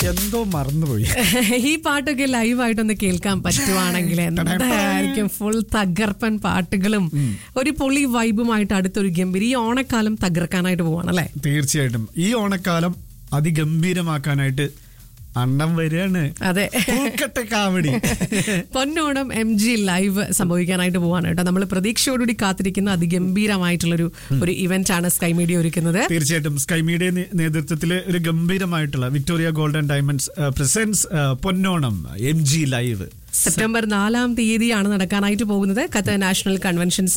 എന്തോ മറന്നുപോയി. ഈ പാട്ടൊക്കെ ലൈവായിട്ടൊന്ന് കേൾക്കാൻ പറ്റുവാണെങ്കിൽ എന്തായിരിക്കും? ഫുൾ തകർപ്പൻ പാട്ടുകളും ഒരു പൊളി വൈബുമായിട്ട് അടുത്തൊരു ഗംഭീര ഈ ഓണക്കാലം തകർക്കാനായിട്ട് പോവാണല്ലേ? തീർച്ചയായിട്ടും ഈ ഓണക്കാലം അതിഗംഭീരമാക്കാനായിട്ട് അണ്ണം വരികയാണ്. അതെ, പൂക്കട്ടെ കാവടി. പൊന്നോണം MG ലൈവ് സംഭവിക്കാനായിട്ട് പോവാണ് കേട്ടോ. നമ്മൾ പ്രതീക്ഷയോടുകൂടി കാത്തിരിക്കുന്ന അതിഗംഭീരമായിട്ടുള്ളൊരു ഇവന്റ് ആണ് സ്കൈ മീഡിയ ഒരുക്കുന്നത്. തീർച്ചയായിട്ടും സ്കൈ മീഡിയ നേതൃത്വത്തിൽ ഒരു ഗംഭീരമായിട്ടുള്ള വിക്ടോറിയ ഗോൾഡൻ ഡയമണ്ട്സ് പ്രസൻസ് പൊന്നോണം MG ലൈവ് സെപ്റ്റംബർ 4 നടക്കാനായിട്ട് പോകുന്നത്. Qatar national convention